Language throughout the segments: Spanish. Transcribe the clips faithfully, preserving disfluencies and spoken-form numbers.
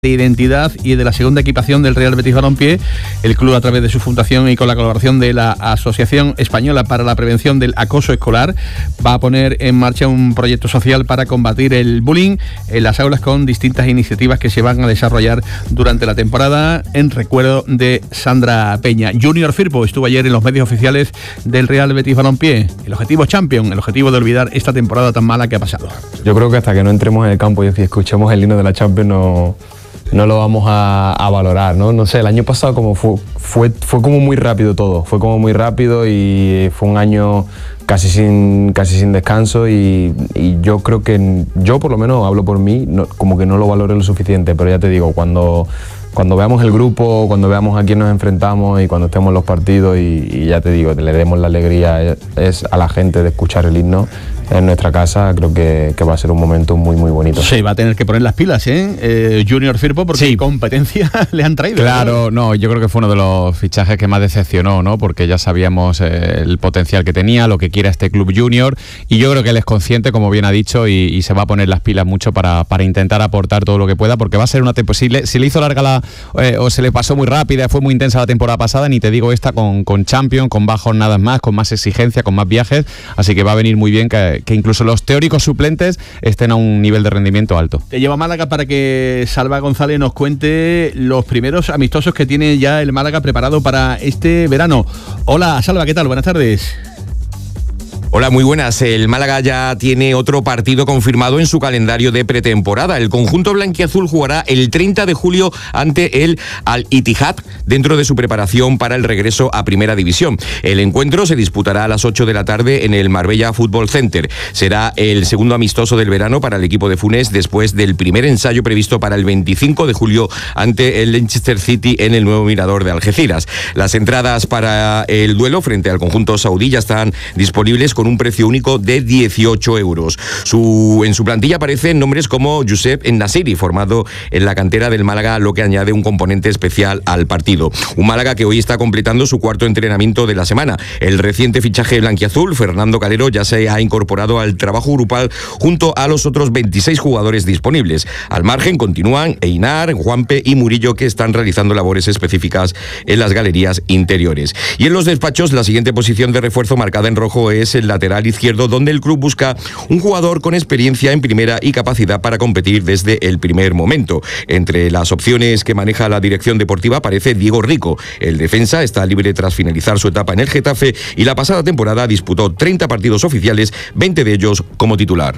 de identidad y de la segunda equipación del Real Betis Balompié. El club, a través de su fundación y con la colaboración de la Asociación Española para la Prevención del Acoso Escolar, va a poner en marcha un proyecto social para combatir el bullying en las aulas, con distintas iniciativas que se van a desarrollar durante la temporada, en recuerdo de Sandra Peña. Junior Firpo estuvo ayer en los medios oficiales del Real Betis Balompié. El objetivo Champion, el objetivo de olvidar esta temporada tan mala que ha pasado. Yo creo que hasta que no entremos en el campo y escuchemos el himno de la Champions no... no lo vamos a, a valorar, ¿no? No sé, el año pasado como fue, fue, fue como muy rápido todo, fue como muy rápido y fue un año casi sin, casi sin descanso y, y yo creo que, yo por lo menos hablo por mí, no, como que no lo valoré lo suficiente, pero ya te digo, cuando, cuando veamos el grupo, cuando veamos a quién nos enfrentamos y cuando estemos en los partidos y, y ya te digo, le demos la alegría es, es a la gente de escuchar el himno en nuestra casa, creo que, que va a ser un momento muy muy bonito. Sí, va a tener que poner las pilas, ¿eh? eh Junior Firpo, porque sí, competencia le han traído. Claro, ¿no? no, yo creo que fue uno de los fichajes que más decepcionó, ¿no? Porque ya sabíamos eh, el potencial que tenía, lo que quiere este club junior, y yo creo que él es consciente, como bien ha dicho, y, y se va a poner las pilas mucho para, para intentar aportar todo lo que pueda, porque va a ser una temporada, si le, si le hizo larga la, eh, o se le pasó muy rápida, fue muy intensa la temporada pasada, ni te digo esta con, con Champions, con más jornadas más, con más exigencia, con más viajes, así que va a venir muy bien que que incluso los teóricos suplentes estén a un nivel de rendimiento alto. Te llevo a Málaga para que Salva González nos cuente los primeros amistosos que tiene ya el Málaga preparado para este verano. Hola, Salva, ¿qué tal? Buenas tardes. Hola, muy buenas. El Málaga ya tiene otro partido confirmado en su calendario de pretemporada. El conjunto blanquiazul jugará el treinta de julio ante el Al-Ittihad dentro de su preparación para el regreso a Primera División. El encuentro se disputará a las ocho de la tarde en el Marbella Football Center. Será el segundo amistoso del verano para el equipo de Funes después del primer ensayo previsto para el veinticinco de julio ante el Leicester City en el nuevo Mirador de Algeciras. Las entradas para el duelo frente al conjunto saudí ya están disponibles con un precio único de dieciocho euros. Su, en su plantilla aparecen nombres como Josep Ennasiri, formado en la cantera del Málaga, lo que añade un componente especial al partido. Un Málaga que hoy está completando su cuarto entrenamiento de la semana. El reciente fichaje blanquiazul, Fernando Calero, ya se ha incorporado al trabajo grupal junto a los otros veintiséis jugadores disponibles. Al margen continúan Einar, Juanpe y Murillo, que están realizando labores específicas en las galerías interiores. Y en los despachos, la siguiente posición de refuerzo marcada en rojo es el lateral izquierdo, donde el club busca un jugador con experiencia en primera y capacidad para competir desde el primer momento. Entre las opciones que maneja la dirección deportiva aparece Diego Rico. El defensa está libre tras finalizar su etapa en el Getafe y la pasada temporada disputó treinta partidos oficiales, veinte de ellos como titular.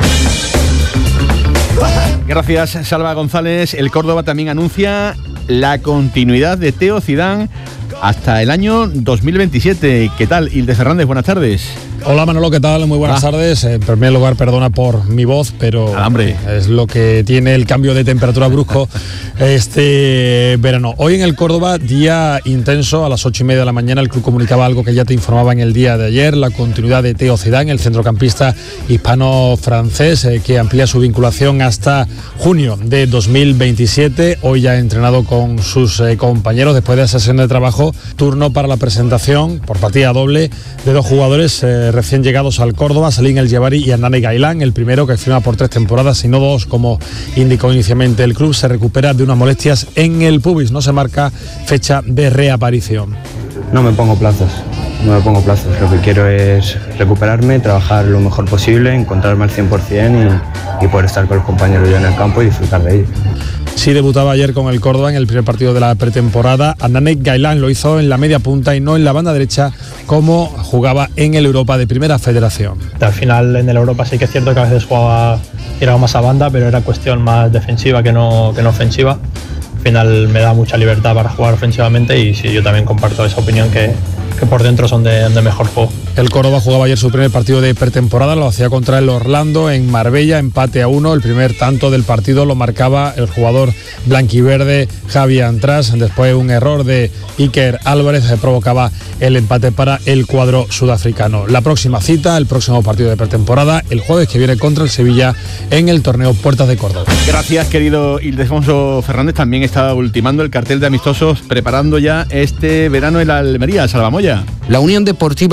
Gracias, Salva González. El Córdoba también anuncia la continuidad de Teo Zidane hasta el año dos mil veintisiete. ¿Qué tal, Hilde Fernández? Buenas tardes. Hola Manolo, ¿qué tal? Muy buenas ah. tardes. En primer lugar, perdona por mi voz, pero ah, hombre. es lo que tiene el cambio de temperatura brusco este verano. Hoy en el Córdoba, día intenso, a las ocho y media de la mañana, el club comunicaba algo que ya te informaba en el día de ayer, la continuidad de Teo Zidane, el centrocampista hispano-francés, eh, que amplía su vinculación hasta junio de dos mil veintisiete. Hoy ya ha entrenado con sus eh, compañeros después de esa sesión de trabajo. Turno para la presentación por partida doble de dos jugadores eh, recién llegados al Córdoba, Salim El Jebari y Hernán Gailán. El primero, que firma por tres temporadas y no dos, como indicó inicialmente el club, se recupera de unas molestias en el pubis. No se marca fecha de reaparición. No me pongo plazos, no me pongo plazos. Lo que quiero es recuperarme, trabajar lo mejor posible, encontrarme al cien por ciento y, y poder estar con los compañeros ya en el campo y disfrutar de ello. Sí debutaba ayer con el Córdoba en el primer partido de la pretemporada. Hernán Gailán lo hizo en la media punta y no en la banda derecha, como jugaba en el Europa de Primera Federación. Al final en el Europa sí que es cierto que a veces jugaba, tiraba más a banda, pero era cuestión más defensiva que no, que no ofensiva. Al final me da mucha libertad para jugar ofensivamente y sí, yo también comparto esa opinión que, que por dentro son de, de mejor juego. El Córdoba jugaba ayer su primer partido de pretemporada, lo hacía contra el Orlando en Marbella, empate a uno. El primer tanto del partido lo marcaba el jugador blanquiverde Javi Antras. Después un error de Iker Álvarez provocaba el empate para el cuadro sudafricano. La próxima cita, el próximo partido de pretemporada, el jueves que viene contra el Sevilla en el torneo Puertas de Córdoba. Gracias, querido Ildefonso Fernández. También está ultimando el cartel de amistosos, preparando ya este verano en la Almería. Salvamoya. La Unión Deportiva Almería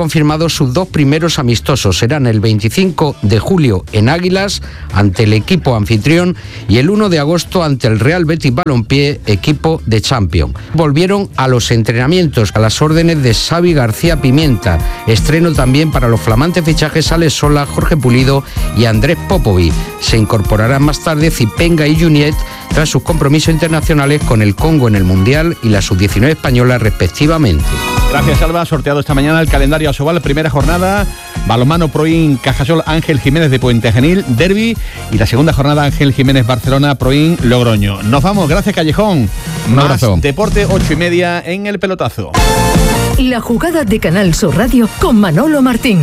confirmado sus dos primeros amistosos. Serán el veinticinco de julio en Águilas, ante el equipo anfitrión, y el uno de agosto ante el Real Betis Balompié, equipo de Champions. Volvieron a los entrenamientos a las órdenes de Xavi García Pimienta. Estreno también para los flamantes fichajes Alex Sola, Jorge Pulido y Andrés Popovic. Se incorporarán más tarde Zipenga y Juniet tras sus compromisos internacionales con el Congo en el Mundial y la sub diecinueve española respectivamente. Gracias, Alba. Sorteado esta mañana el calendario Asobal, primera jornada, balonmano Proin Cajasol Ángel Jiménez de Puente Genil, derbi, y la segunda jornada Ángel Jiménez Barcelona Proin Logroño. Nos vamos, gracias Callejón. Un Más abrazo. Deporte, ocho y media en el pelotazo. La jugada de Canal Sur Radio con Manolo Martín.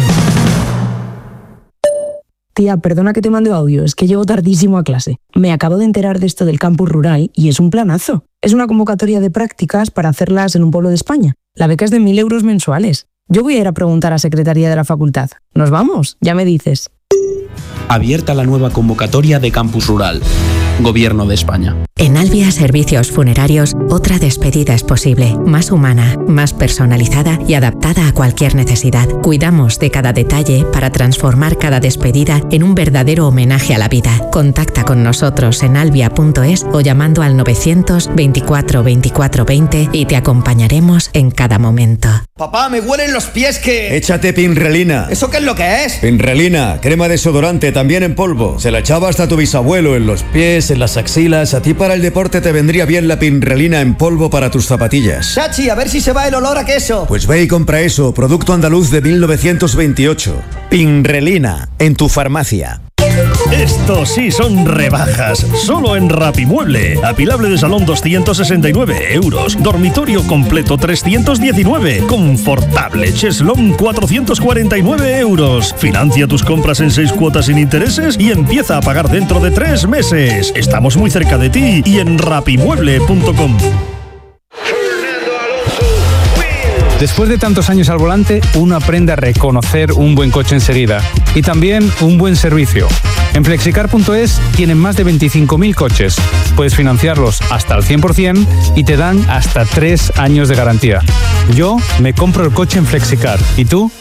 Tía, perdona que te mande audio, es que llego tardísimo a clase. Me acabo de enterar de esto del campus rural y es un planazo. Es una convocatoria de prácticas para hacerlas en un pueblo de España. La beca es de mil euros mensuales. Yo voy a ir a preguntar a Secretaría de la Facultad. ¿Nos vamos? Ya me dices. Abierta la nueva convocatoria de Campus Rural. Gobierno de España. En Albia Servicios Funerarios, otra despedida es posible, más humana, más personalizada y adaptada a cualquier necesidad. Cuidamos de cada detalle para transformar cada despedida en un verdadero homenaje a la vida. Contacta con nosotros en albia punto es o llamando al novecientos veinticuatro veinticuatro veinte y te acompañaremos en cada momento. Papá, me huelen los pies que... Échate Pinrelina. ¿Eso qué es lo que es? Pinrelina, crema desodorante, también en polvo. Se la echaba hasta tu bisabuelo en los pies, en las axilas. A ti para el deporte te vendría bien la Pinrelina en polvo para tus zapatillas. Chachi, a ver si se va el olor a queso. Pues ve y compra eso, producto andaluz de mil novecientos veintiocho. Pinrelina, en tu farmacia. Estos sí son rebajas, solo en Rapimueble. Apilable de salón doscientos sesenta y nueve euros, dormitorio completo trescientos diecinueve, confortable cheslón cuatrocientos cuarenta y nueve euros. Financia tus compras en seis cuotas sin intereses y empieza a pagar dentro de tres meses. Estamos muy cerca de ti y en rapimueble punto com. Después de tantos años al volante, uno aprende a reconocer un buen coche enseguida y también un buen servicio. En flexicar punto es tienen más de veinticinco mil coches. Puedes financiarlos hasta el cien por ciento y te dan hasta tres años de garantía. Yo me compro el coche en Flexicar. ¿Y tú?